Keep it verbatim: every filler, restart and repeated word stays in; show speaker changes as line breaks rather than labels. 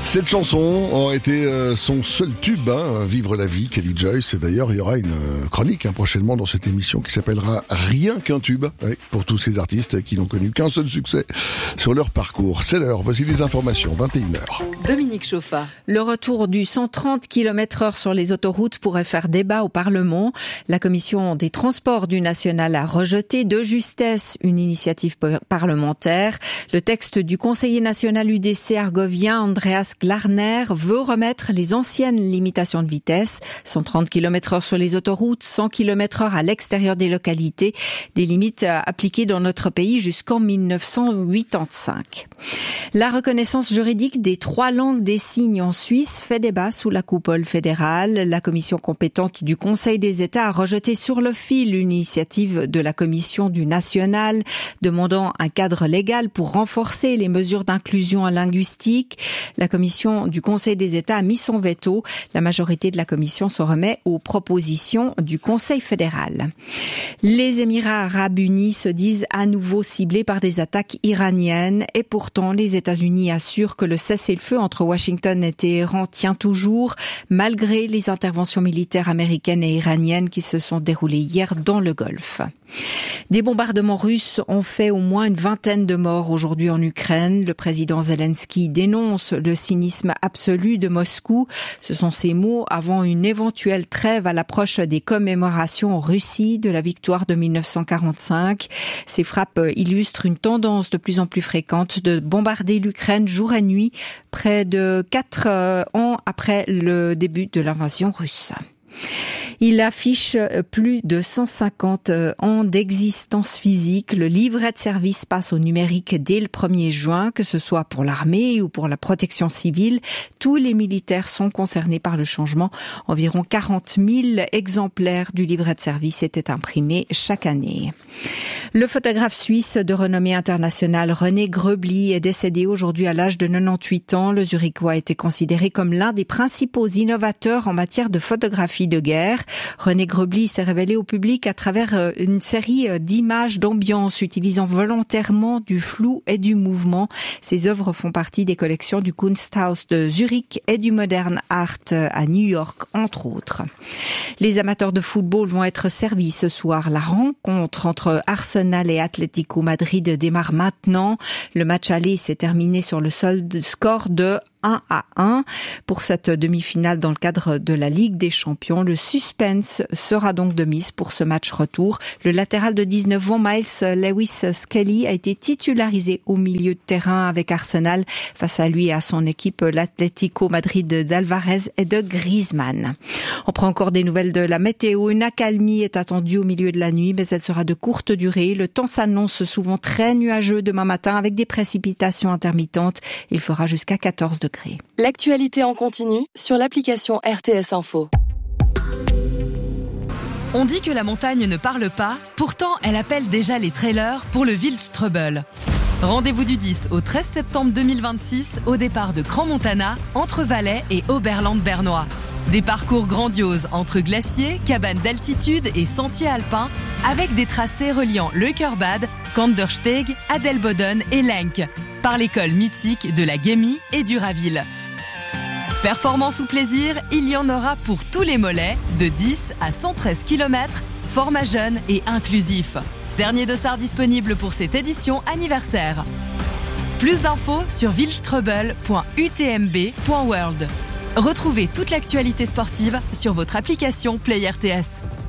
Cette chanson aurait été euh, son seul tube, hein, Vivre la vie, Kelly Joyce. Et d'ailleurs, il y aura une euh, chronique hein, prochainement dans cette émission qui s'appellera Rien qu'un tube, ouais, pour tous ces artistes qui n'ont connu qu'un seul succès sur leur parcours. C'est l'heure, voici les informations, vingt et une heures.
Dominique Chauffa. Le retour du cent trente kilomètres heure sur les autoroutes pourrait faire débat au Parlement. La commission des transports du national a rejeté de justesse une initiative parlementaire. Le texte du conseiller national U D C argovien Andreas Glarner veut remettre les anciennes limitations de vitesse, cent trente kilomètres heure sur les autoroutes, cent kilomètres heure à l'extérieur des localités, des limites appliquées dans notre pays jusqu'en mille neuf cent quatre-vingt-quinze. La reconnaissance juridique des trois langues des signes en Suisse fait débat sous la coupole fédérale. La commission compétente du Conseil des États a rejeté sur le fil une initiative de la commission du national demandant un cadre légal pour renforcer les mesures d'inclusion linguistique. La commission du Conseil des États a mis son veto. La majorité de la commission se remet aux propositions du Conseil fédéral. Les Émirats arabes unis se disent à nouveau ciblés par des attaques iraniennes et pourtant les États-Unis assurent que le cessez-le-feu entre Washington et Téhéran tient toujours malgré les interventions militaires américaines et iraniennes qui se sont déroulées hier dans le Golfe. Des bombardements russes ont fait au moins une vingtaine de morts aujourd'hui en Ukraine. Le président Zelensky dénonce le cynisme absolu de Moscou. Ce sont ses mots avant une éventuelle trêve à l'approche des commémorations en Russie de la victoire de mille neuf cent quarante-cinq. Ces frappes illustrent une tendance de plus en plus fréquente de bombarder l'Ukraine jour et nuit, près de quatre ans après le début de l'invasion russe. Il affiche plus de cent cinquante ans d'existence physique. Le livret de service passe au numérique dès le premier juin, que ce soit pour l'armée ou pour la protection civile. Tous les militaires sont concernés par le changement. Environ quarante mille exemplaires du livret de service étaient imprimés chaque année. Le photographe suisse de renommée internationale René Grebli est décédé aujourd'hui à l'âge de quatre-vingt-huit ans. Le Zurichois a été considéré comme l'un des principaux innovateurs en matière de photographie de guerre. René Grebli s'est révélé au public à travers une série d'images d'ambiance utilisant volontairement du flou et du mouvement. Ses œuvres font partie des collections du Kunsthaus de Zurich et du Modern Art à New York, entre autres. Les amateurs de football vont être servis ce soir. La rencontre entre Arsenal et Atlético Madrid démarre maintenant. Le match aller s'est terminé sur le solde score de un à un. Pour cette demi-finale dans le cadre de la Ligue des Champions, le suspense sera donc de mise pour ce match retour. Le latéral de dix-neuf ans, Miles Lewis-Skelly, a été titularisé au milieu de terrain avec Arsenal. Face à lui et à son équipe, l'Atlético Madrid d'Alvarez et de Griezmann. On prend encore des nouvelles de la météo. Une accalmie est attendue au milieu de la nuit, mais elle sera de courte durée. Le temps s'annonce souvent très nuageux demain matin avec des précipitations intermittentes. Il fera jusqu'à quatorze degrés.
L'actualité en continu sur l'application R T S Info.
On dit que la montagne ne parle pas, pourtant elle appelle déjà les trailers pour le Wildstrubel. Rendez-vous du dix au treize septembre deux mille vingt-six au départ de Crans-Montana, entre Valais et Oberland-Bernois. Des parcours grandioses entre glaciers, cabanes d'altitude et sentiers alpins, avec des tracés reliant Leukerbad, Kandersteg, Adelboden et Lenk, par l'école mythique de la Gemmi et du Raville. Performance ou plaisir, il y en aura pour tous les mollets, de dix à cent treize kilomètres, format jeune et inclusif. Dernier dossard disponible pour cette édition anniversaire. Plus d'infos sur wildstrubel point u t m b point world. Retrouvez toute l'actualité sportive sur votre application Play R T S.